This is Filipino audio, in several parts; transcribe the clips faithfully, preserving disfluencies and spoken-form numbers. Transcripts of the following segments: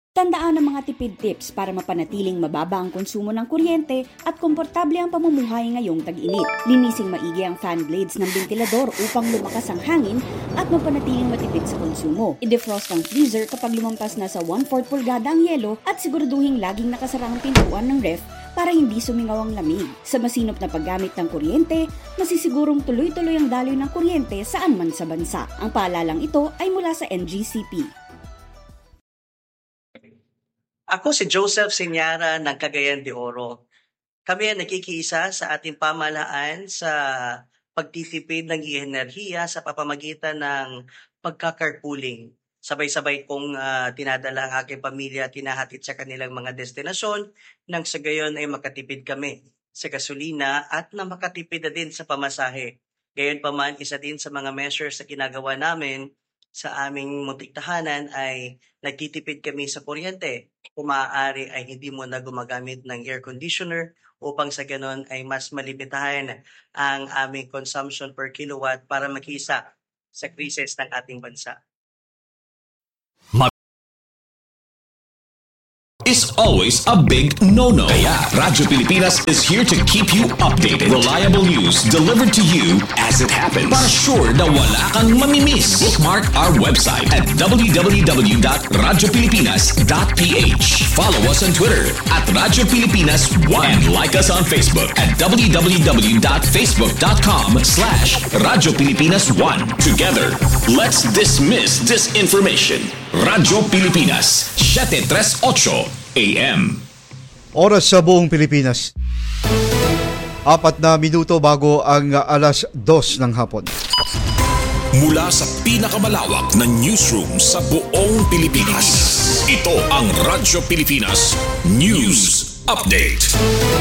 Tandaan ang mga tipid tips para mapanatiling mababa ang konsumo ng kuryente at komportable ang pamumuhay ngayong tag-init. Linising maigi ang fan blades ng ventilador upang lumakas ang hangin at mapanatiling matipid sa konsumo. I-defrost ang freezer kapag lumampas na sa one-fourth pulgada ang yelo at siguraduhin laging nakasara ang pintuan ng ref para hindi sumingaw ang lamig. Sa masinop na paggamit ng kuryente, masisigurong tuloy-tuloy ang daloy ng kuryente saan man sa bansa. Ang paalalang ito ay mula sa N G C P. Ako si Joseph Senyara ng Cagayan de Oro. Kami ay nakikiisa sa ating pamahalaan sa pagtitipid ng enerhiya sa pamamagitan ng pagka-carpooling. Sabay-sabay kong uh, tinadala ang aking pamilya at tinahatid sa kanilang mga destinasyon nang sa gayon ay makatipid kami sa gasolina at na makatipid na din sa pamasahe. Gayon pa man, isa din sa mga measures na ginagawa namin sa aming muntik tahanan ay nagtitipid kami sa kuryente. Kung maaari ay hindi mo na gumagamit ng air conditioner upang sa ganon ay mas malimitahan ang aming consumption per kilowatt para makisa sa krisis ng ating bansa. Is always a big no-no. Kaya Radyo Pilipinas is here to keep you updated. Reliable news delivered to you as it happens. Para sure na wala kang mamimiss. Bookmark our website at w w w dot radyo pilipinas dot p h. Follow us on Twitter at Radyo Pilipinas one and like us on Facebook at w w w dot facebook dot com slash Radyo Pilipinas one. Together, let's dismiss disinformation. Radyo Pilipinas, seven thirty-eight A M. Oras sa buong Pilipinas. Apat na minuto bago ang alas dos ng hapon. Mula sa pinakamalawak na newsroom sa buong Pilipinas. Ito ang Radyo Pilipinas News Update.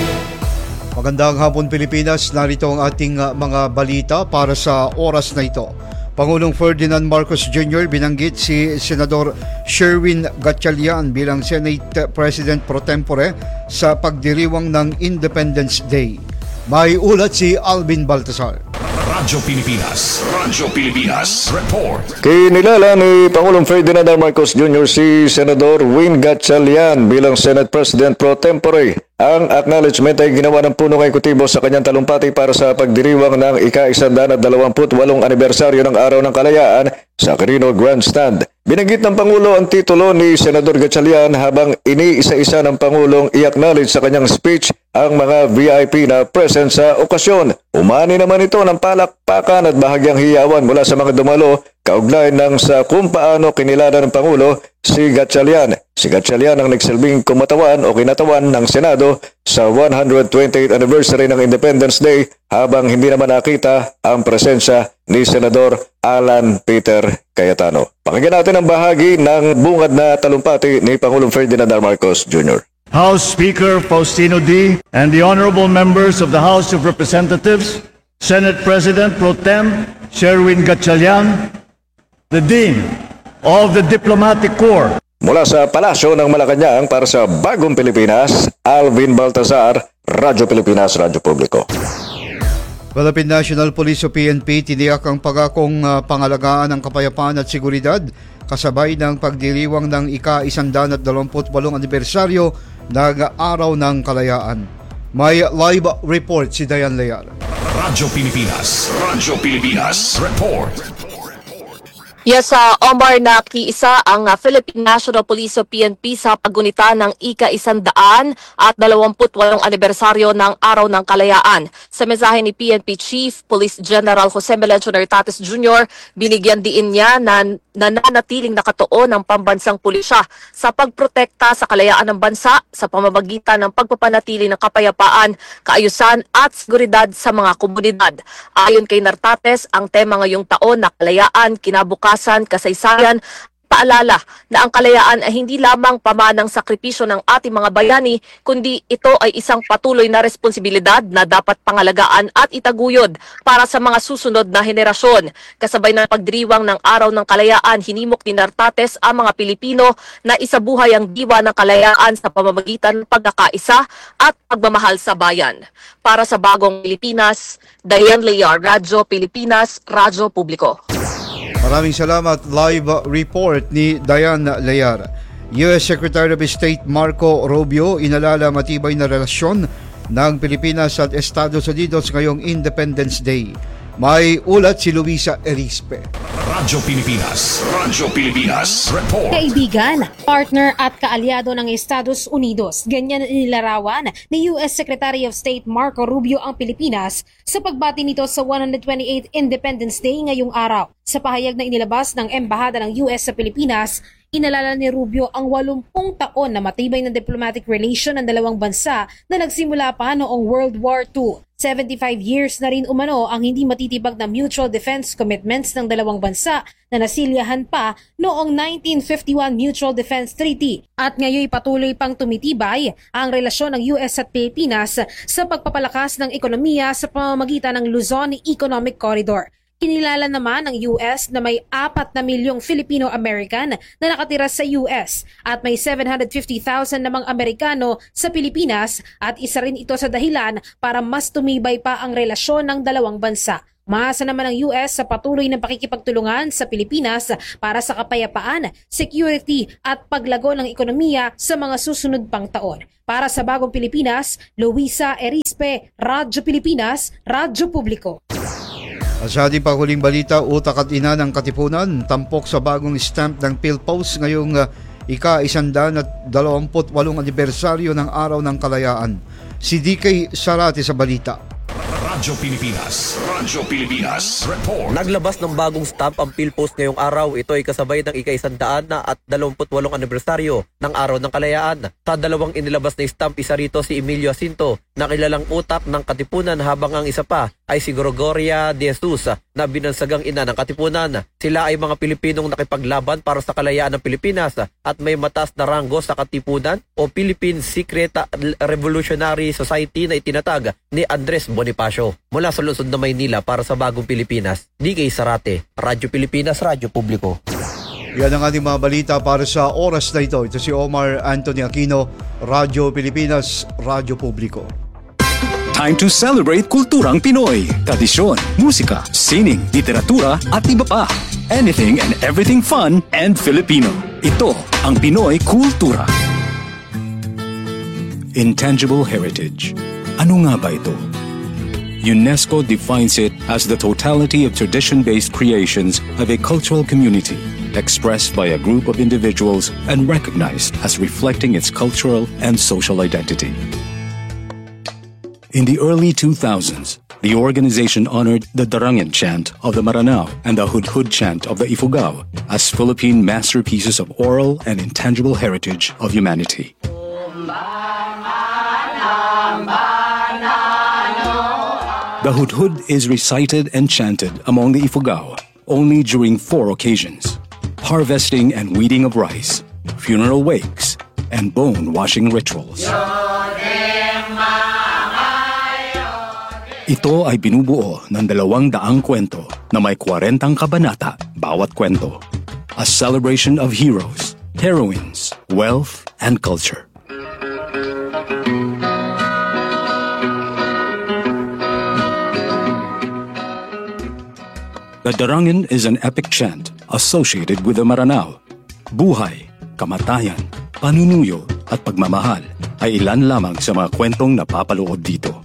Magandang hapon Pilipinas, narito ang ating mga balita para sa oras na ito. Pangulong Ferdinand Marcos Junior binanggit si Senador Sherwin Gatchalian bilang Senate President pro tempore sa pagdiriwang ng Independence Day. May ulat si Alvin Baltasar. Radyo Pilipinas, Radyo Pilipinas Report. Kinilala ni Pangulong Ferdinand R. Marcos Junior si Senador Win Gatchalian bilang Senate President pro tempore. Ang acknowledgement ay ginawa ng punong ekutibo sa kanyang talumpati para sa pagdiriwang ng ika-isandaan at dalawamput walong anibersaryo ng Araw ng Kalayaan sa Quirino Grandstand. Binanggit ng Pangulo ang titulo ni Senador Gatchalian habang iniisa-isa ng Pangulong i-acknowledge sa kanyang speech ang mga V I P na present sa okasyon. Umani naman ito ng palakpakan at bahagyang hiyawan mula sa mga dumalo kaugnay ng sa kung paano kinilala ng Pangulo si Gatchalian. Si Gatchalian ang nagsilbing kumatawan o kinatawan ng Senado sa one hundred twenty-eighth anniversary ng Independence Day habang hindi naman nakita ang presensya ni Senador Alan Peter Cayetano. Pakinggan natin ang bahagi ng bungad na talumpati ni Pangulong Ferdinand R. Marcos Junior House Speaker Faustino D. and the honorable members of the House of Representatives, Senate President Pro Tem Sherwin Gatchalian, the Dean of the Diplomatic Corps. Mula sa Palasyo ng Malacanang para sa Bagong Pilipinas, Alvin Baltasar, Radyo Pilipinas, Radyo Publiko. Philippine National Police o P N P tiniyak ang pagakong uh, pangalagaan ng kapayapaan at seguridad kasabay ng pagdiriwang ng ika-isandaan at dalawamput walong anibersaryo ng Araw ng Kalayaan. May live report si Dayan Leal. Radyo Pilipinas, Radyo Pilipinas Report. Yes, uh, Omar, nakiisa ang uh, Philippine National Police o P N P sa paggunita ng ika-isandaan at dalawamput walong anibersaryo ng Araw ng Kalayaan. Sa mensahe ni P N P Chief Police General Jose Melencio Nartates Junior, binigyan diin niya na nananatiling nakatuon ng pambansang pulisya sa pagprotekta sa kalayaan ng bansa sa pamamagitan ng pagpapanatili ng kapayapaan, kaayusan at seguridad sa mga komunidad. Ayon kay Nartates, ang tema ngayong taon na kalayaan, kinabukasan, kasaysayan, paalala na ang kalayaan ay hindi lamang pamanang sakripisyo ng ating mga bayani, kundi ito ay isang patuloy na responsibilidad na dapat pangalagaan at itaguyod para sa mga susunod na henerasyon. Kasabay ng pagdiriwang ng Araw ng Kalayaan, hinimok ni Nartates ang mga Pilipino na isabuhay ang diwa ng kalayaan sa pamamagitan ng pagkakaisa at pagmamahal sa bayan. Para sa Bagong Pilipinas, Dayan Leal, Radyo Pilipinas, Radyo Publiko. Maraming salamat. Live report ni Dayan Layar. U S Secretary of State Marco Rubio inalala matibay na relasyon ng Pilipinas at Estados Unidos ngayong Independence Day. May ulat si Luisa Erispe. Radyo Pilipinas, Radyo Pilipinas, report. Kaibigan, partner at kaalyado ng Estados Unidos, ganyan inilarawan ni U S Secretary of State Marco Rubio ang Pilipinas sa pagbati nito sa one hundred twenty-eighth Independence Day ngayong araw. Sa pahayag na inilabas ng Embahada ng U S sa Pilipinas, inalala ni Rubio ang walumpung taon na matibay na diplomatic relation ng dalawang bansa na nagsimula pa noong World War Two. seventy-five years na rin umano ang hindi matitibag na mutual defense commitments ng dalawang bansa na nasilyahan pa noong nineteen fifty-one Mutual Defense Treaty. At ngayon patuloy pang tumitibay ang relasyon ng U S at Pilipinas sa pagpapalakas ng ekonomiya sa pamamagitan ng Luzon Economic Corridor. Kinilala naman ng U S na may apat na milyong Filipino-American na nakatira sa U S at may seven hundred fifty thousand namang Amerikano sa Pilipinas at isa rin ito sa dahilan para mas tumibay pa ang relasyon ng dalawang bansa. Maasa naman ng U S sa patuloy na pakikipagtulungan sa Pilipinas para sa kapayapaan, security at paglago ng ekonomiya sa mga susunod pang taon. Para sa Bagong Pilipinas, Luisa Erispe, Radyo Pilipinas, Radyo Publiko. Sa ating panghuling balita, utak at ina ng Katipunan, tampok sa bagong stamp ng PhilPost ngayong uh, ika-isandaan at dalawamput walong anibersaryo ng Araw ng Kalayaan. Si D K Sarate sa balita. Radyo Pilipinas, Radyo Pilipinas, report. Naglabas ng bagong stamp ang PhilPost ngayong araw. Ito ay kasabay ng ika-isandaan na at dalawamput walong anibersaryo ng Araw ng Kalayaan. Sa dalawang inilabas na stamp, isa rito si Emilio Jacinto, na kilalang utak ng Katipunan, habang ang isa pa ay si Gregoria de Jesus, na binansagang ina ng Katipunan. Sila ay mga Pilipinong nakipaglaban para sa kalayaan ng Pilipinas at may mataas na ranggo sa Katipunan o Philippine Secret Revolutionary Society na itinatag ni Andres Bonifacio. Mula sa lungsod na Maynila para sa Bagong Pilipinas, D K Sarate, Radyo Pilipinas, Radyo Publiko. Yan ang ating mga balita para sa oras na ito. Ito si Omar Anthony Aquino, Radyo Pilipinas, Radyo Publiko. Time to celebrate kulturang Pinoy, tradisyon, musika, sining, literatura at iba pa. Anything and everything fun and Filipino. Ito ang Pinoy Kultura. Intangible heritage. Ano nga ba ito? UNESCO defines it as the totality of tradition-based creations of a cultural community, expressed by a group of individuals and recognized as reflecting its cultural and social identity. In the early two thousands, the organization honored the Darangen chant of the Maranao and the Hudhud chant of the Ifugao as Philippine masterpieces of oral and intangible heritage of humanity. The Hudhud is recited and chanted among the Ifugao only during four occasions: harvesting and weeding of rice, funeral wakes, and bone-washing rituals. Ito ay binubuo ng dalawang daang kwento na may kwarentang kabanata bawat kwento. A celebration of heroes, heroines, wealth, and culture. The Darangen is an epic chant associated with the Maranao. Buhay, kamatayan, panunuyo at pagmamahal ay ilan lamang sa mga kwentong napapaloob dito.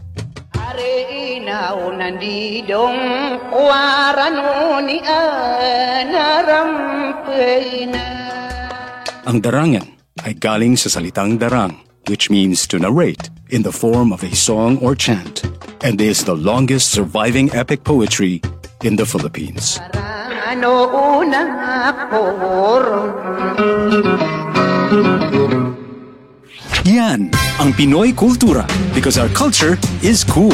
Ang Darangen ay galing sa salitang darang, which means to narrate in the form of a song or chant, and is the longest surviving epic poetry in the Philippines. Yan ang Pinoy Kultura, because our culture is cool.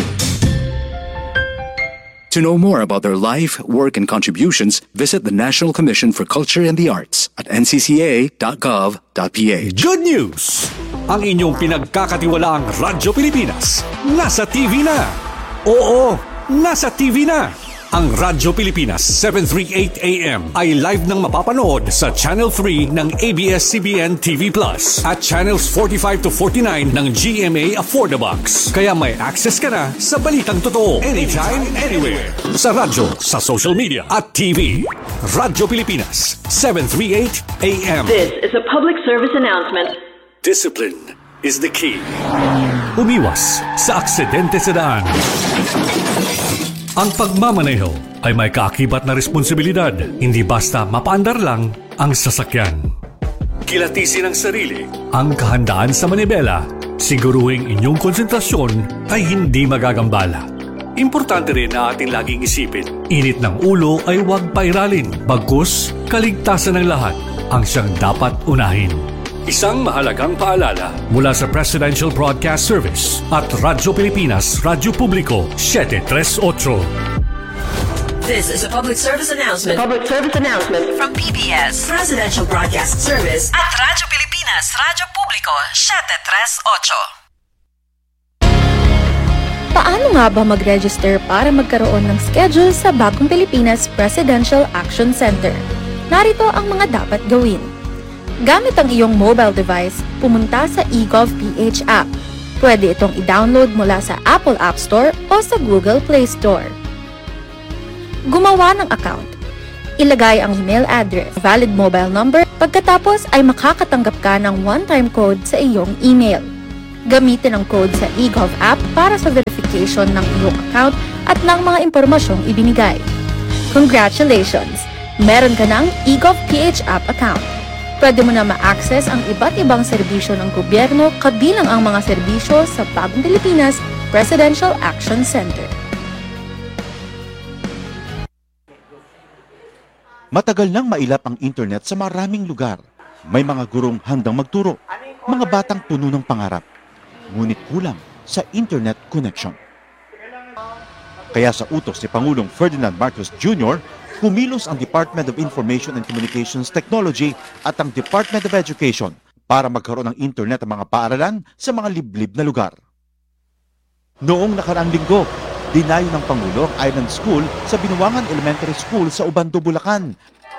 To know more about their life, work, and contributions, visit the National Commission for Culture and the Arts at n c c a dot gov dot p h. Good news! Ang inyong pinagkakatiwalaang Radyo Pilipinas, nasa T V na! Oo, nasa T V na! Ang Radyo Pilipinas seven thirty-eight A M ay live nang mapapanood sa Channel three ng A B S C B N T V Plus at Channels forty-five to forty-nine ng G M A Affordabox. Kaya may access ka na sa balitang totoo anytime, anywhere. Sa radyo, sa social media at T V. Radyo Pilipinas seven thirty-eight A M. This is a public service announcement. Discipline is the key. Umiwas sa aksidente sa daan. Ang pagmamaneho ay may kaakibat na responsibilidad, hindi basta mapaandar lang ang sasakyan. Kilatisin ang sarili, ang kahandaan sa manibela, siguruhing inyong konsentrasyon ay hindi magagambala. Importante rin na ating laging isipin, init ng ulo ay huwag pairalin, bagkus kaligtasan ng lahat ang siyang dapat unahin. Isang mahalagang paalala mula sa Presidential Broadcast Service at Radyo Pilipinas, Radyo Publiko seven thirty-eight. This is a public service announcement. Public service announcement from P B S Presidential Broadcast Service at Radyo Pilipinas, Radyo Publiko seven thirty-eight. Paano nga ba mag-register para magkaroon ng schedule sa Bagong Pilipinas Presidential Action Center? Narito ang mga dapat gawin. Gamit ang iyong mobile device, pumunta sa eGovPH app. Pwede itong i-download mula sa Apple App Store o sa Google Play Store. Gumawa ng account. Ilagay ang email address, valid mobile number, pagkatapos ay makakatanggap ka ng one-time code sa iyong email. Gamitin ang code sa eGov app para sa verification ng iyong account at ng mga impormasyong ibinigay. Congratulations! Meron ka ng eGovPH app account. Pwede mo na ma-access ang iba't ibang serbisyo ng gobyerno kabilang ang mga serbisyo sa Bagong Pilipinas Presidential Action Center. Matagal nang mailap ang internet sa maraming lugar. May mga gurong handang magturo, mga batang puno ng pangarap. Ngunit kulang sa internet connection. Kaya sa utos ni Pangulong Ferdinand Marcos Junior, kumilos ang Department of Information and Communications Technology at ang Department of Education para magkaroon ng internet ang mga paaralan sa mga liblib na lugar. Noong nakaraang linggo, dinayo ng Pangulo ang Island School sa Binuangan Elementary School sa Ubando, Bulacan.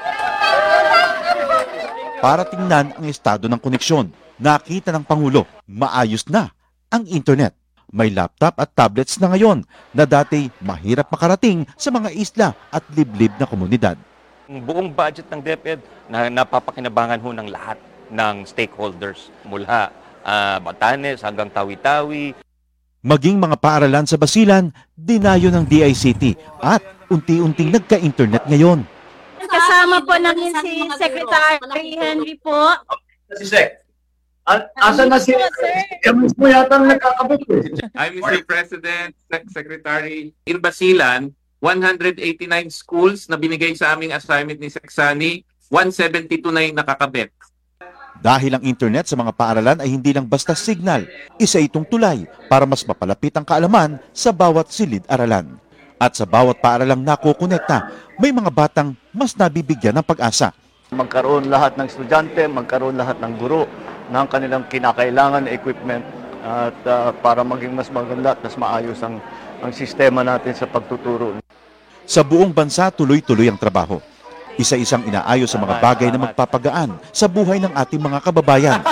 Para tingnan ang estado ng koneksyon, nakita ng Pangulo, maayos na ang internet. May laptop at tablets na ngayon na dati mahirap makarating sa mga isla at liblib na komunidad. Ang buong budget ng DepEd na napapakinabangan ho ng lahat ng stakeholders mula uh, Batanes hanggang Tawi-Tawi. Maging mga paaralan sa Basilan, dinayo ng D I C T at unti-unting nagka-internet ngayon. Kasama po namin si Secretary Henry po. Si Sec. Asa na si Emis mo yata nagkakabit eh. I'm Mister President, Secretary. In Basilan, one hundred eighty-nine schools na binigay sa aming assignment ni Seksani, one seventy-two na yung nakakabit. Dahil ang internet sa mga paaralan ay hindi lang basta signal, isa itong tulay para mas mapalapit ang kaalaman sa bawat silid-aralan. At sa bawat paaralang nakukonekta, may mga batang mas nabibigyan ng pag-asa. Magkaroon lahat ng estudyante, magkaroon lahat ng guro ng kanilang kinakailangan na equipment at uh, para maging mas maganda at mas maayos ang, ang sistema natin sa pagtuturo. Sa buong bansa, tuloy-tuloy ang trabaho. Isa-isang inaayos sa mga bagay na magpapagaan sa buhay ng ating mga kababayan.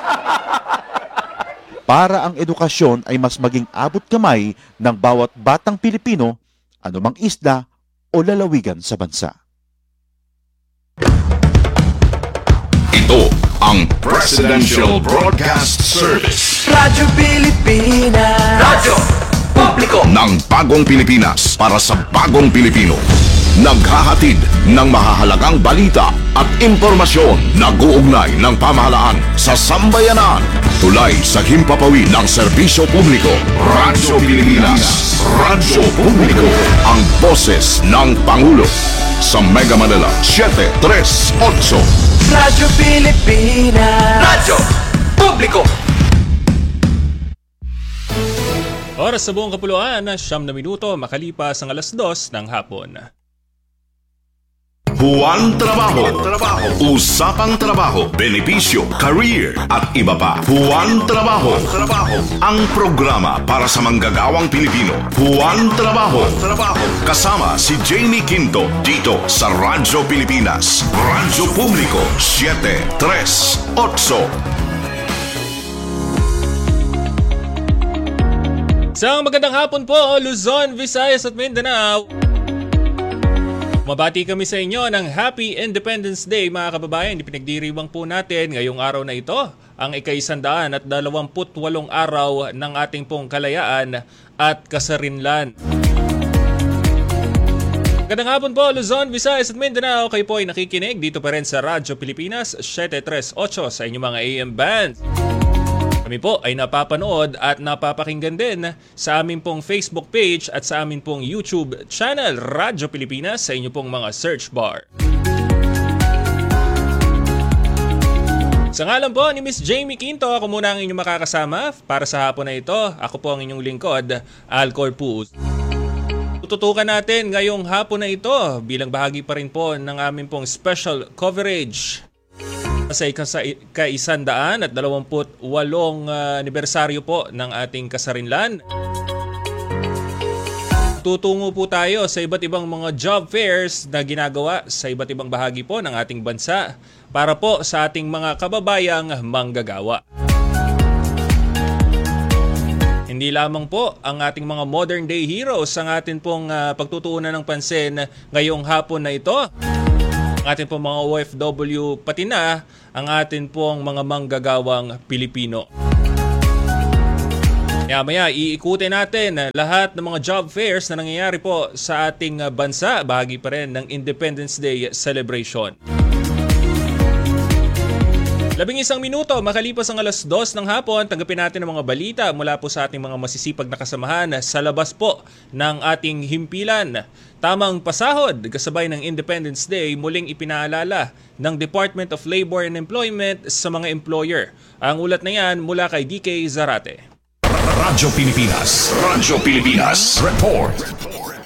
Para ang edukasyon ay mas maging abot kamay ng bawat batang Pilipino, anumang isla o lalawigan sa bansa. Ito ang Presidential Broadcast Service. Radyo Pilipinas. Radyo Publiko ng Bagong Pilipinas para sa Bagong Pilipino. Naghahatid ng mahahalagang balita at impormasyon na guugnay ng pamahalaan sa sambayanan. Tulay sa himpapawid ng serbisyo publiko. Radyo Pilipinas. Radyo Publiko. Ang boses ng Pangulo. Sa Mega Manila, seven thirty-eight. Radyo Pilipinas. Radyo Publiko. Oras sa buong kapuluan, siyam na minuto makalipas ang alas dos ng hapon. Buwan Trabaho, Usapang Trabaho, Benepisyo, Career at iba pa. Buwan Trabaho, ang programa para sa manggagawang Pilipino. Buwan Trabaho, kasama si Jamie Quinto dito sa Radyo Pilipinas, Radyo Publiko, siete tres otso. Isang magandang hapon po, Luzon, Visayas at Mindanao. Mabati kami sa inyo ng Happy Independence Day, mga kababayan. Ipinagdiriwang po natin ngayong araw na ito ang ika-isandaan at dalawamput walong araw ng ating pong kalayaan at kasarinlan. Magandang hapon po, Luzon, Visayas at Mindanao. Kayo po ay nakikinig dito pa rin sa Radyo Pilipinas, siete tres otso sa inyong mga A M bands. Kami po ay napapanood at napapakinggan din sa aming pong Facebook page at sa aming pong YouTube channel, Radyo Pilipinas, sa inyong pong mga search bar. Sa ngalan po ni Miss Jamie Quinto, ako muna ang inyong makakasama para sa hapon na ito. Ako po ang inyong lingkod, Alcor Puz. Tututukan natin ngayong hapon na ito bilang bahagi pa rin po ng aming pong special coverage sa ika-isandaan at dalawamput walong uh, anibersaryo po ng ating kasarinlan. Tutungo po tayo sa iba't ibang mga job fairs na ginagawa sa iba't ibang bahagi po ng ating bansa para po sa ating mga kababayang manggagawa. Hindi lamang po ang ating mga modern day heroes ang atin pong uh, pagtutuunan ng pansin ngayong hapon na ito. Ang atin pong mga O F W, pati na ang atin pong mga manggagawang Pilipino. Maya-maya, iikutin natin lahat ng mga job fairs na nangyayari po sa ating bansa, bahagi pa rin ng Independence Day celebration. Labing isang minuto, makalipas ang alas dos ng hapon, tanggapin natin ang mga balita mula po sa ating mga masisipag na kasamahan sa labas po ng ating himpilan. Tamang pasahod, kasabay ng Independence Day, muling ipinaalala ng Department of Labor and Employment sa mga employer. Ang ulat na yan mula kay D K Zarate. Radyo Pilipinas, Radyo Pilipinas, report.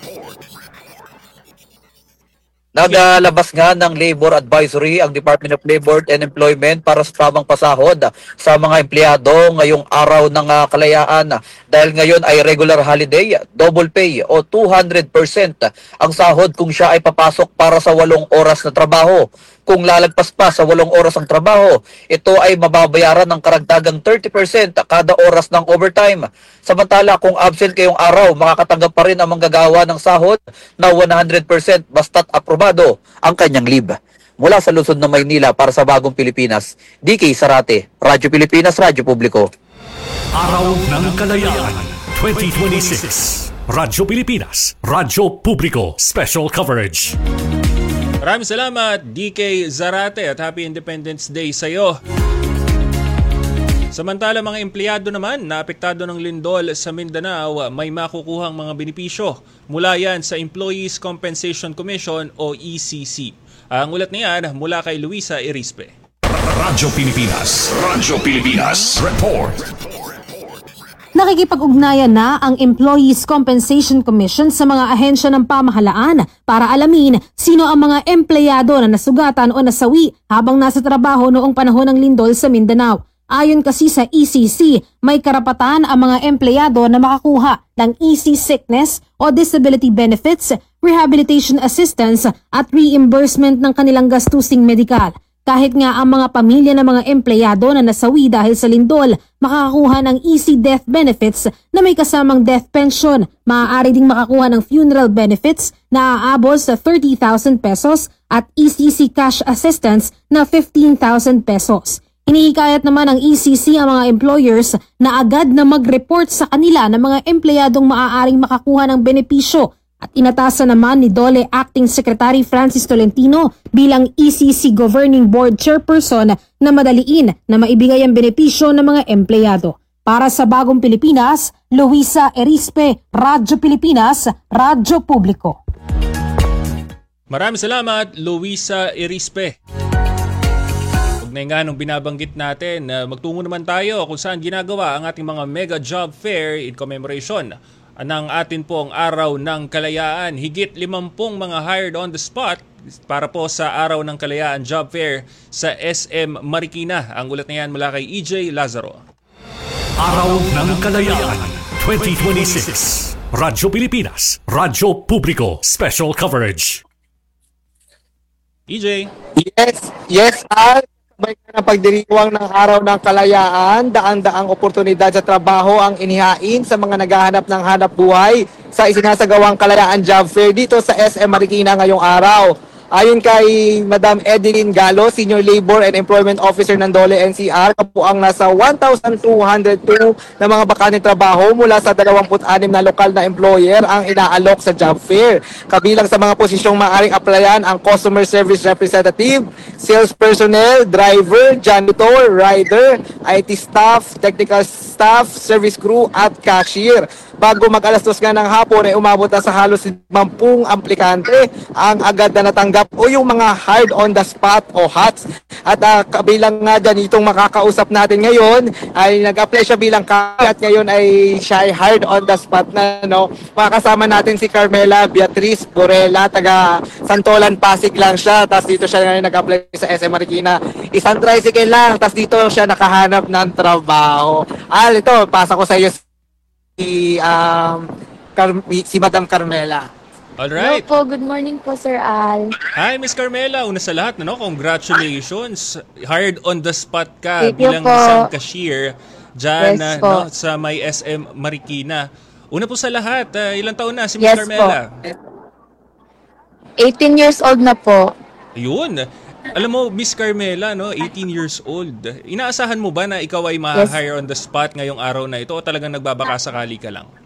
Nagalabas nga ng Labor Advisory ang Department of Labor and Employment para sa tamang pasahod sa mga empleyado ngayong araw ng uh, kalayaan. Dahil ngayon ay regular holiday, double pay o two hundred percent ang sahod kung siya ay papasok para sa walong oras na trabaho. Kung lalagpas pa sa walong oras ang trabaho, ito ay mababayaran ng karagdagang thirty percent kada oras ng overtime. Samantala kung absent kayong araw, makakatanggap pa rin ang manggagawa ng sahod na one hundred percent basta't aprobado ang kanyang leave. Mula sa lungsod ng Maynila para sa Bagong Pilipinas, D K Zarate, Radyo Pilipinas, Radyo Publiko. Araw ng Kalayaan twenty twenty-six. Radyo Pilipinas, Radyo Publiko, special coverage. Maraming salamat D K Zarate at Happy Independence Day sa iyo. Samantala mga empleyado naman na apektado ng lindol sa Mindanao may makukuhang mga benepisyo mula yan sa Employees Compensation Commission o E C C. Ang ulat niyan mula kay Luisa Erispe. Radyo Pilipinas, Radyo Pilipinas, report. Nakikipag-ugnayan na ang Employees Compensation Commission sa mga ahensya ng pamahalaan para alamin sino ang mga empleyado na nasugatan o nasawi habang nasa trabaho noong panahon ng lindol sa Mindanao. Ayon kasi sa E C C, may karapatan ang mga empleyado na makakuha ng easy sickness o disability benefits, rehabilitation assistance at reimbursement ng kanilang gastusing medikal. Kahit nga ang mga pamilya ng mga empleyado na nasawi dahil sa lindol, makakakuha ng easy death benefits na may kasamang death pension. Maaari ding makakuha ng funeral benefits na aabot sa thirty thousand pesos at E C C cash assistance na fifteen thousand pesos. Inihikayat naman ng E C C ang mga employers na agad na mag-report sa kanila ng mga empleyadong maaaring makakuha ng benepisyo. At inatasan naman ni DOLE Acting Secretary Francis Tolentino bilang E C C Governing Board Chairperson na madaliin na maibigay ang benepisyo ng mga empleyado. Para sa Bagong Pilipinas, Luisa Erispe, Radyo Pilipinas, Radyo Publiko. Maraming salamat, Luisa Erispe. Ugnay nga nung binabanggit natin, magtungo naman tayo kung saan ginagawa ang ating mga mega job fair in commemoration ng atin pong Araw ng Kalayaan. Higit limampung mga hired on the spot para po sa Araw ng Kalayaan Job Fair sa S M Marikina. Ang ulat na yan mula kay E J Lazaro. Araw ng Kalayaan twenty twenty-six. Radyo Pilipinas, Radyo Publiko, Special Coverage. E J. Yes, yes, Al. May ka ng pagdiriwang ng Araw ng Kalayaan, daan-daang oportunidad sa trabaho ang inihain sa mga naghahanap ng hanap buhay sa isinasagawang Kalayaan Job Fair dito sa S M Marikina ngayong araw. Ayon kay Madam Edeline Galo, Senior Labor and Employment Officer ng Dole N C R, kapuang nasa one thousand two hundred two na mga bakaneng trabaho mula sa dalawampu't anim na lokal na employer ang inaalok sa job fair. Kabilang sa mga posisyong maaaring applyan ang Customer Service Representative, Sales Personnel, Driver, Janitor, Rider, I T Staff, Technical Staff, Service Crew at Cashier. Bago mag-alas dos nga ng hapon ay umabot na sa halos limampung aplikante ang agad na natanggap o yung mga hard on the spot o H O T S. At uh, kabilang nga dyan itong makakausap natin ngayon ay nag-apply siya bilang kaya at ngayon ay siya ay hard on the spot na. No? Makakasama natin si Carmela Beatriz Borela, taga Santolan, Pasig lang siya. Tapos dito siya ngayon nag-apply sa S M Marikina. Isang tricycle lang, tapos dito siya nakahanap ng trabaho. Al, ito, pasa ko sa iyo si, um, Car- si Madam Carmela. Alright. Hello po, good morning po Sir Al. Hi Miss Carmela, una sa lahat, no, congratulations. Hired on the spot ka Thank you bilang po. isang cashier dyan Yes no, po. sa may S M Marikina. Una po sa lahat, uh, ilang taon na si Miss Yes Carmela? eighteen years old na po. Ayun. Alam mo, Miss Carmela, no, eighteen years old. Inaasahan mo ba na ikaw ay ma-hire on the spot ngayong araw na ito o talagang nagbabaka sakali ka lang?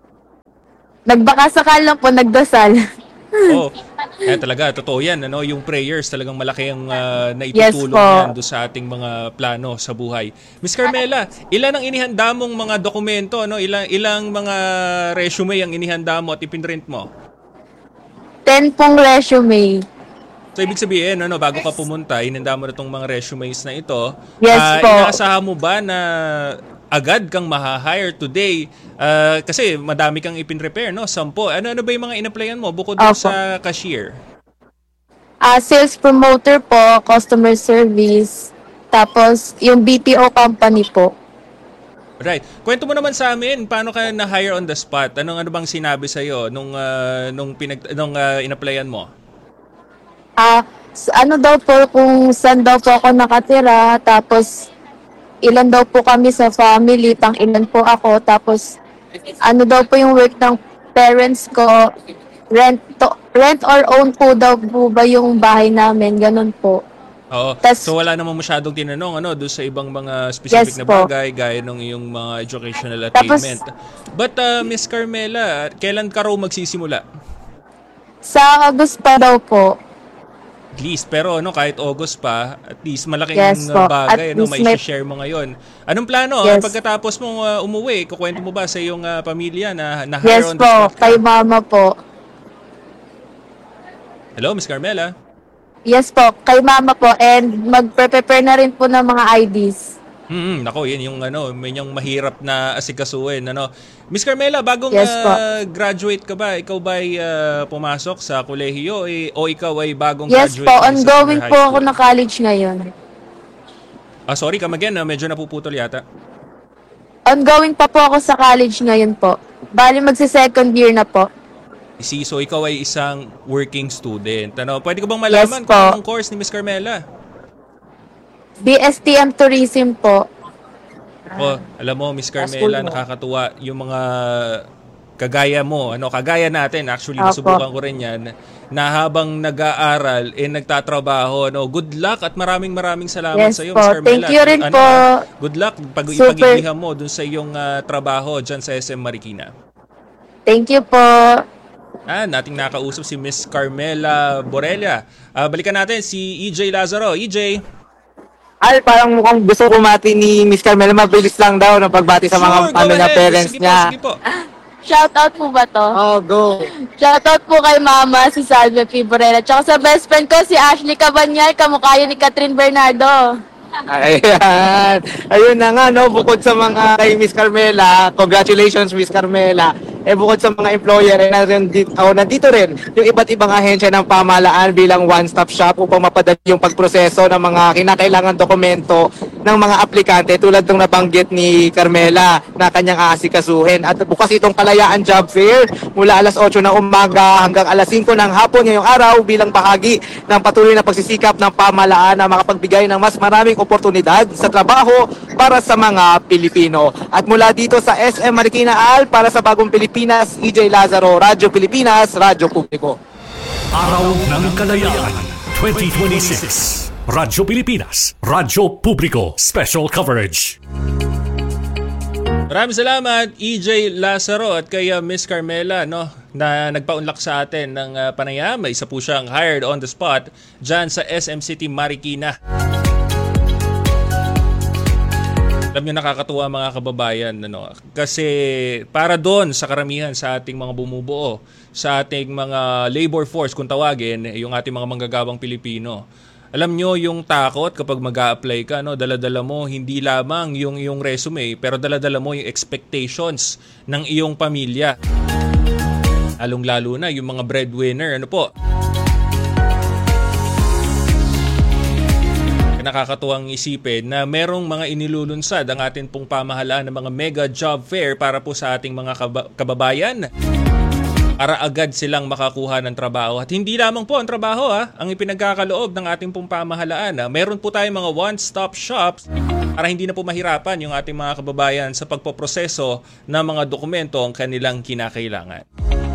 Nagbakasakal lang po, nagdasal. Oh, kaya talaga, totoo yan. Ano? Yung prayers, talagang malaki ang uh, naitutulong Yes po. yan doon sa ating mga plano sa buhay. Miss Carmela, ilan ang inihanda mong mga dokumento? Ano? Ilang, ilang mga resume ang inihanda mo at ipinrint mo? Ten pong resume. So, ibig sabihin, ano, bago ka pumunta, inihanda mo na itong mga resumes na ito. Yes Ah, po. Inaasahan mo ba na agad kang maha-hire today? Uh, kasi madami kang ipin-repair, no? Sampo. Ano-ano ba yung mga in-applyan mo bukod doon Opo. sa cashier? Ah, sales promoter po, customer service, tapos yung B P O company po. Right. Kwento mo naman sa amin, paano ka na-hire on the spot? Anong ano bang sinabi sa iyo nung uh, nung pinag nung uh, in-applyan mo? Ah, s- ano daw po kung saan daw po ako nakatira, tapos ilan daw po kami sa family, pang ilan po ako, tapos ano daw po yung work ng parents ko, rent to, rent or own po daw po ba yung bahay namin, ganun po. Oo. Tas- so wala namang masyadong tinanong ano doon sa ibang mga specific Yes na po. bagay gaya ng iyong mga educational Tapos- attainment. But uh, Miss Carmela, kailan ka raw magsisimula? Sa August pa daw po. At least, pero ano, kahit August pa, at least malaking Yes uh, po. bagay, At ano, least may may- share mo ngayon. Anong plano? Yes. Pagkatapos mong uh, umuwi, kukwento mo ba sa iyong uh, pamilya na na-hire Yes on the po, spot ka? kay mama po. Hello, Miss Carmela? Yes po, kay mama po, and mag-prepare na rin po ng mga I Ds. Hmm, nako, yan yung ano, may yung mahirap na asikasuhin, ano. Miss Carmela, bagong Yes po. uh, graduate ka ba? Ikaw ba ay uh, pumasok sa kolehiyo eh, o ikaw ay bagong Yes graduate? po, lang sa ongoing senior po high ako school? na college ngayon. Ah, sorry, come again, ah, medyo napuputol yata. Ongoing pa po ako sa college ngayon po. Bali magsi-second year na po. Si, so ikaw ay isang working student. Ano, pwede ko bang malaman Yes kung po. anong course ni Miss Carmela? B S T M Tourism po. O, alam mo, Miss school Carmela, mo. nakakatuwa yung mga kagaya mo, ano, kagaya natin, actually, Opo. nasubukan ko rin yan, na habang nag-aaral, eh, nagtatrabaho, no, good luck at maraming maraming salamat Yes sa iyo, po. Miss Carmela. Thank you rin Ano, po. ah, good luck, pag Super. ipag-iblihan mo dun sa iyong ah, trabaho dyan sa S M Marikina. Thank you po. Ah, nating nakausap si Miss Carmela Borella. Ah, balikan natin si E J Lazaro. E J. Al, parang mukhang gusto kumati ni Miss Carmela, mabilis lang daw na pagbati sa mga Sure, go ano na ahead. parents Sige po, niya. sige po. Shoutout po ba to? Oh, go. Shoutout po kay mama, si Salve Fiborella. Tsaka sa best friend ko, si Ashley Cabanyal, kamukha yun ni Catherine Bernardo. Ayan. Ayun na nga, no, bukod sa mga kay Miss Carmela, congratulations Miss Carmela. Eh bukod sa mga employer, eh, nandito, oh, nandito rin yung iba't ibang ahensya ng pamahalaan bilang one-stop shop upang mapadali yung pagproseso ng mga kinakailangan dokumento ng mga aplikante tulad ng nabanggit ni Carmela na kanyang aasikasuhin. At bukas itong Kalayaan Job Fair mula alas otso ng umaga hanggang alas singko ng hapon ngayong araw bilang bahagi ng patuloy na pagsisikap ng pamahalaan na makapagbigay ng mas maraming oportunidad sa trabaho para sa mga Pilipino. At mula dito sa S M Marikina Al, para sa Bagong Pilipinas, E J Lazaro, Radyo Pilipinas, Radyo Publiko. Araw ng Kalayaan twenty twenty-six. Radyo Pilipinas, Radyo Publiko, Special Coverage. Maraming salamat E J Lazaro at kay uh, Miss Carmela no, na nagpaunlak sa atin ng uh, panayam. Isa po siyang hired on the spot dyan sa S M City Marikina. Alam nyo, nakakatuwa mga kababayan, ano, kasi para doon sa karamihan sa ating mga bumubuo, sa ating mga labor force kung tawagin, yung ating mga manggagawang Pilipino. Alam nyo yung takot kapag mag-a-apply ka, no, dala-dala mo hindi lamang yung iyong resume, pero dala-dala mo yung expectations ng iyong pamilya. Lalong-lalo na yung mga breadwinner, ano po. Nakakatuwang isipin na merong mga inilulunsad ang ating pong pamahalaan ng mga mega job fair para po sa ating mga kab- kababayan para agad silang makakuha ng trabaho. At hindi lamang po ang trabaho ha, ang ipinagkakaloob ng ating pong pamahalaan. Ha. Meron po tayong mga one-stop shops para hindi na po mahirapan yung ating mga kababayan sa pagpoproseso ng mga dokumento ang kanilang kinakailangan.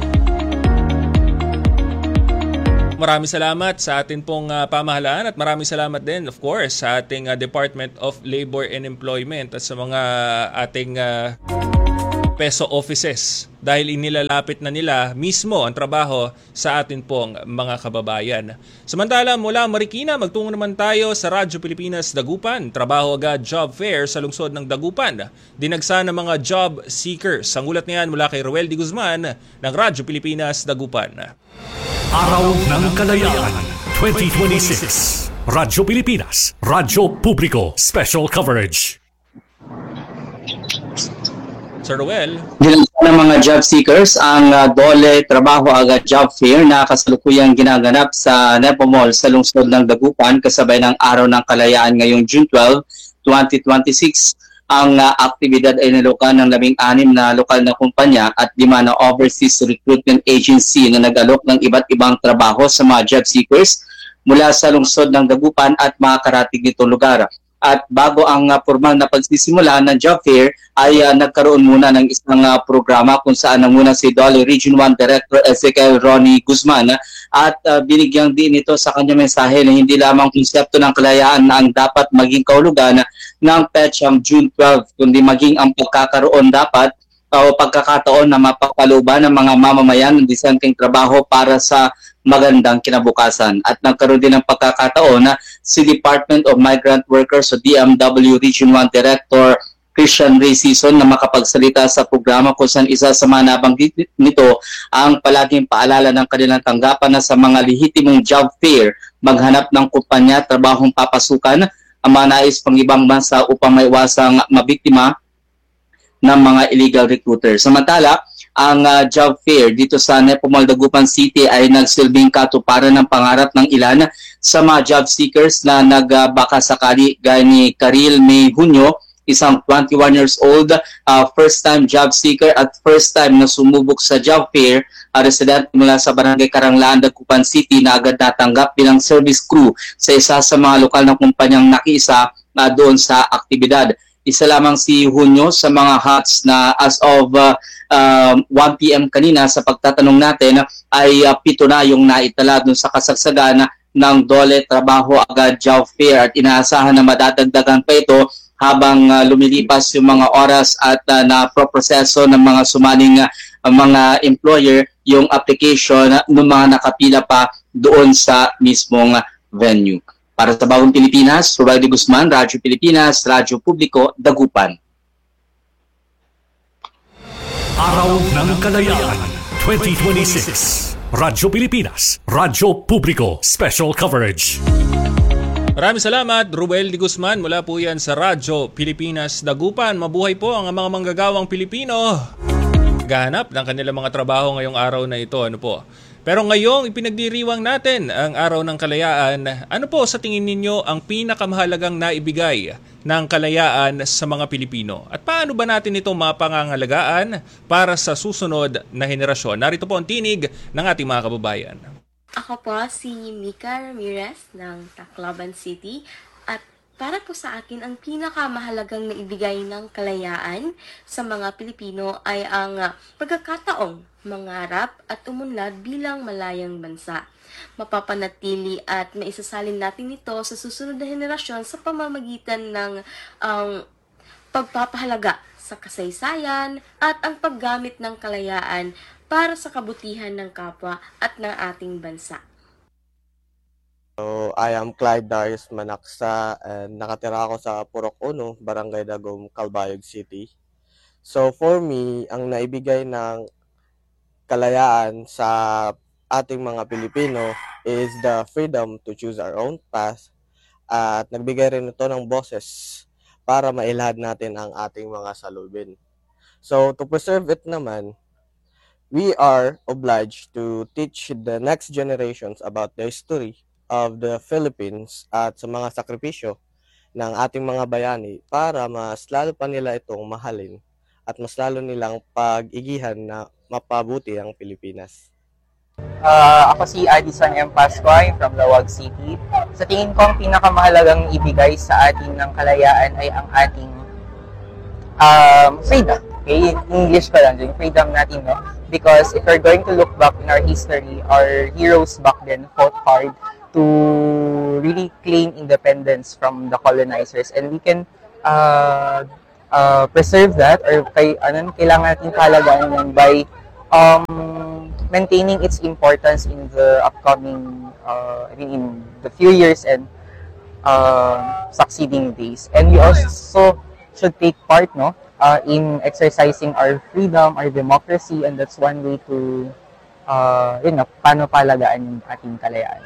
Maraming salamat sa ating pong uh, pamahalaan at maraming salamat din of course sa ating uh, Department of Labor and Employment at sa mga ating uh, peso offices dahil inilalapit na nila mismo ang trabaho sa atin pong mga kababayan. Samantala mula Marikina, magtungo naman tayo sa Radyo Pilipinas Dagupan. Trabaho agad job fair sa lungsod ng Dagupan. Dinagsa ng mga job seekers. Ang ulat niyan mula kay Roel D. Guzman ng Radyo Pilipinas Dagupan. Araw ng Kalayaan twenty twenty-six. Radyo Pilipinas, Radyo Publiko, Special Coverage. Sir Roel. Dinagsa ng mga job seekers ang uh, Dole Trabaho Agad Job Fair na kasalukuyang ginaganap sa Nepo Mall sa lungsod ng Dagupan kasabay ng Araw ng Kalayaan ngayong June twelfth, twenty twenty-six. Ang uh, aktibidad ay nilukan ng labing anim na lokal na kumpanya at lima na overseas recruitment agency na nag-alok ng iba't ibang trabaho sa mga job seekers mula sa lungsod ng Dagupan at mga karatig nitong lugar. At bago ang uh, formal na pagsisimula ng job fair ay uh, nagkaroon muna ng isang uh, programa kung saan nanguna si Dole Region one Director Ezekiel Ronnie Guzman uh, at uh, binigyang din ito sa kanyang mensahe na hindi lamang konsepto ng kalayaan na ang dapat maging kahulugan ng petsang June twelfth, kundi maging ang pagkakaroon dapat o pagkakataon na mapapalooban ng mga mamamayan ng disenteng trabaho para sa magandang kinabukasan. At nagkaroon din ng pagkakataon na si Department of Migrant Workers o D M W Region one Director Christian Ray Season na makapagsalita sa programa kung saan isa sa mga nabanggit nito ang palaging paalala ng kanilang tanggapan na sa mga lehitimong job fair maghanap ng kumpanya, trabahong papasukan ang mga nais pang ibang bansa upang maiwasang mabiktima ng mga illegal recruiters. Samantala, ang uh, job fair dito sa Nepo Mall Dagupan City ay nagsilbing katuparan ng pangarap ng ilan sa mga job seekers na nagbaka sakali gaya ni Karil May Hunyo, isang twenty-one years old, uh, first-time job seeker at first-time na sumubok sa job fair, uh, resident mula sa Barangay Karanglaan, Dagupan City na agad natanggap bilang service crew sa isa sa mga lokal na kumpanyang nakiisa uh, doon sa aktibidad. Isa lamang si Hunyo sa mga hots na as of uh, uh, one p m kanina sa pagtatanong natin ay uh, pito na yung naitala dun sa kasagsagan ng Dole Trabaho Agad Job Fair at inaasahan na madadagdagan pa ito habang uh, lumilipas yung mga oras at uh, naproproseso ng mga sumaling uh, mga employer yung application uh, ng mga nakapila pa doon sa mismong uh, venue. Para sa Bagong Pilipinas, Roel D. Guzman, Radyo Pilipinas, Radyo Publiko, Dagupan. Araw ng Kalayaan twenty twenty-six. Radyo Pilipinas, Radyo Publiko, Special Coverage. Maraming salamat, Roel D. Guzman. Mula po yan sa Radyo Pilipinas, Dagupan. Mabuhay po ang mga manggagawang Pilipino. naghahanap ng kanilang mga trabaho ngayong araw na ito. Ano po? Pero ngayong ipinagdiriwang natin ang Araw ng Kalayaan, ano po sa tingin ninyo ang pinakamahalagang naibigay ng kalayaan sa mga Pilipino? At paano ba natin ito mapangangalagaan para sa susunod na henerasyon? Narito po ang tinig ng ating mga kababayan. Ako po si Mika Ramirez ng Tacloban City at para po sa akin, ang pinakamahalagang naibigay ng kalayaan sa mga Pilipino ay ang uh, pagkakataong mangarap at umunlad bilang malayang bansa. Mapapanatili at maisasalin natin ito sa susunod na henerasyon sa pamamagitan ng um, pagpapahalaga sa kasaysayan at ang paggamit ng kalayaan para sa kabutihan ng kapwa at ng ating bansa. So, I am Clyde Darius Manaksa and nakatira ako sa Purok Uno, Barangay Dagom, Calbayog City. So for me, ang naibigay ng kalayaan sa ating mga Pilipino is the freedom to choose our own path at nagbigay rin ito ng boses para mailahad natin ang ating mga salubin. So to preserve it naman, we are obliged to teach the next generations about the history of the Philippines at sa mga sakripisyo ng ating mga bayani para mas lalo pa nila itong mahalin at mas lalo nilang pag-igihan na mapabuti ang Pilipinas. Uh, ako si Addison M. Pascuay from Lawag City. Sa tingin ko, ang pinakamahalagang ibigay sa atin ng kalayaan ay ang ating um, freedom. Okay? English pa lang, yung freedom natin, no? Because if we're going to look back in our history, our heroes back then fought hard to really claim independence from the colonizers, and we can uh, uh, preserve that or kay, ano, kailangan natin palagaan yan by um, maintaining its importance in the upcoming, uh, I mean in the few years and uh, succeeding days. And we also should take part, no, uh, in exercising our freedom, our democracy, and that's one way to uh, yun, no, paano palagaan yung ating kalayaan.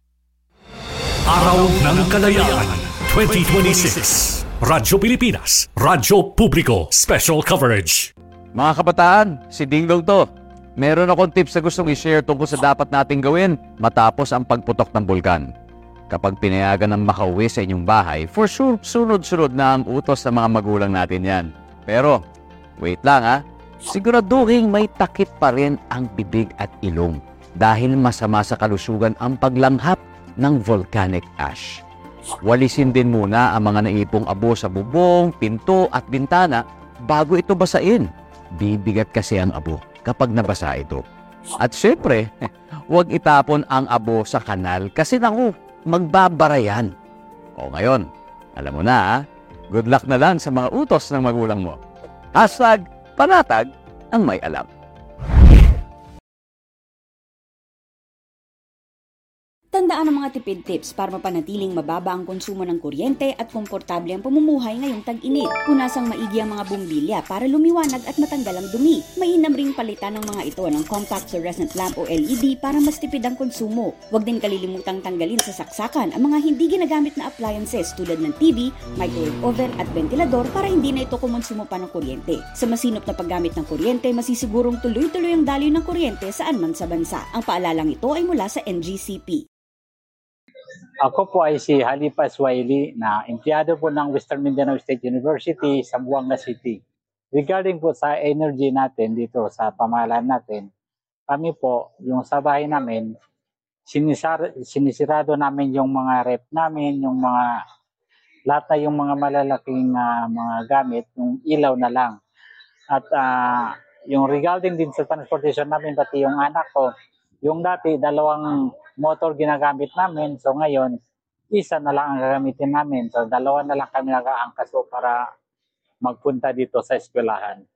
Araw ng Kalayaan twenty twenty-six. Radyo Pilipinas, Radyo Publiko, Special Coverage. Mga kabataan, si Dingdong to. Meron akong tips na gustong i-share tungkol sa dapat nating gawin matapos ang pagputok ng bulkan. Kapag pinayagan ng makauwi sa inyong bahay, for sure, sunod-sunod na ang utos sa mga magulang natin yan. Pero, wait lang ha, siguraduhin may takip pa rin ang bibig at ilong dahil masama sa kalusugan ang paglanghap ng volcanic ash. Walisin din muna ang mga naipong abo sa bubong, pinto at bintana bago ito basain. Bibigat kasi ang abo kapag nabasa ito. At syempre, huwag itapon ang abo sa kanal kasi naku, magbabara yan. O ngayon, alam mo na ha, good luck na lang sa mga utos ng magulang mo. Hashtag panatag ang may alam. Tandaan ang mga tipid tips para mapanatiling mababa ang konsumo ng kuryente at komportable ang pamumuhay ngayong tag-init. Punasang maigi ang mga bumbilya para lumiwanag at matanggal ang dumi. Mainam ring palitan ng mga ito ng compact fluorescent lamp o L E D para mas tipid ang konsumo. Huwag din kalilimutang tanggalin sa saksakan ang mga hindi ginagamit na appliances tulad ng T V, microwave oven at ventilador para hindi na ito kumonsumo pa ng kuryente. Sa masinop na paggamit ng kuryente, masisigurong tuloy-tuloy ang daloy ng kuryente saan man sa bansa. Ang paalalang ito ay mula sa N G C P. Ako po ay si Halifa Swahili na empleyado po ng Western Mindanao State University sa Buanga City. Regarding po sa energy natin dito sa pamahalaan natin, kami po, yung sa bahay namin, sinisar, sinisirado namin yung mga rep namin, yung mga, lahat na yung mga malalaking uh, mga gamit, yung ilaw na lang. At uh, yung regarding din sa transportation namin, pati yung anak ko, yung dati, dalawang motor ginagamit namin. So ngayon, isa na lang ang gagamitin namin. So dalawa na lang kami nag-aangkas so para magpunta dito sa eskwelahan.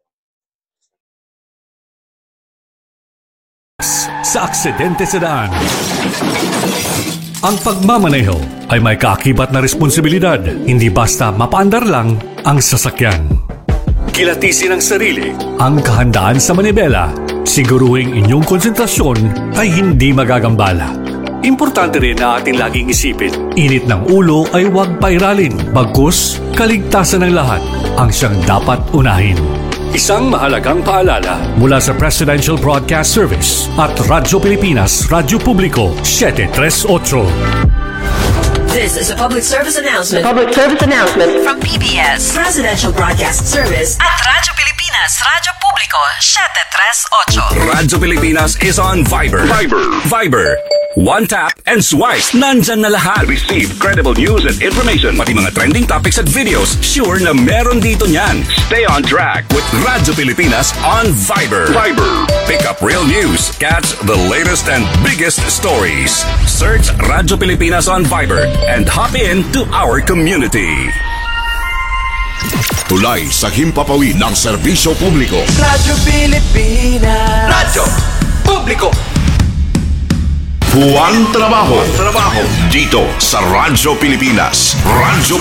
Sa aksidente sa daan. Ang pagmamaneho ay may kaakibat na responsibilidad. Hindi basta mapaandar lang ang sasakyan. Kilatisin ang sarili, ang kahandaan sa manibela. Siguruhing inyong konsentrasyon ay hindi magagambala. Importante rin na ating laging isipin, init ng ulo ay huwag pairalin. Bagkus, kaligtasan ng lahat ang siyang dapat unahin. Isang mahalagang paalala mula sa Presidential Broadcast Service at Radyo Pilipinas, Radyo Publiko, seven three eight. This is a public service announcement. Public service announcement From P B S Presidential Broadcast Service at Radyo Pilipinas, Radyo Publiko, seven three eight. Radyo Pilipinas is on Viber. Viber. Viber. One tap and swipe. Nandyan na lahat. Receive credible news and information. Pati mga trending topics at videos. Sure na meron dito niyan. Stay on track with Radyo Pilipinas on Viber. Viber. Pick up real news. Catch the latest and biggest stories. Search Radyo Pilipinas on Viber and hop in to our community. Tulay sa himpapawid ng serbisyo publiko. Radyo Pilipinas. Radyo Publiko. Buwang trabaho. Trabaho dito sa Radyo Pilipinas. Radyo